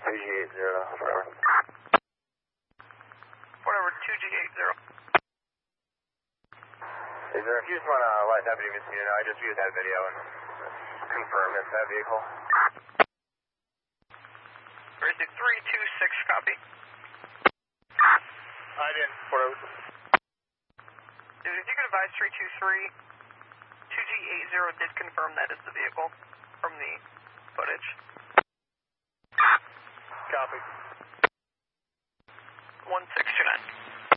2G80, forever. Whatever, 2G80. Is there, if you just want to let Deputy Messina know, I just viewed that video and confirm it's that vehicle. Basic 326, copy. I didn't, forever. Dude, if you could advise 323, 2G80 did confirm that is the vehicle from the footage. Copy. 16